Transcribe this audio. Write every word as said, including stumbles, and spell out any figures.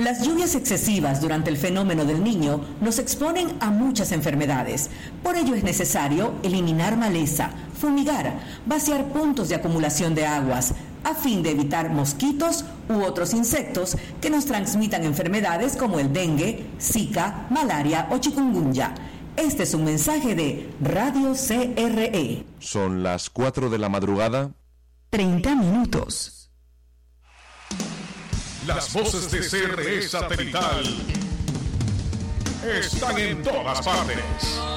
Las lluvias excesivas durante el fenómeno del Niño nos exponen a muchas enfermedades. Por ello es necesario eliminar maleza, fumigar, vaciar puntos de acumulación de aguas, a fin de evitar mosquitos u otros insectos que nos transmitan enfermedades como el dengue, zika, malaria o chikungunya. Este es un mensaje de Radio C R E. Son las cuatro de la madrugada. treinta minutos. Las voces de C R E Satelital están en todas partes.